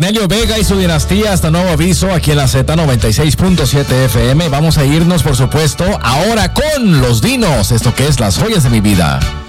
Cornelio Vega y su dinastía, hasta nuevo aviso aquí en la Z96.7 FM. Vamos a irnos, por supuesto, ahora con los Dinos, esto que es Las Joyas de mi Vida.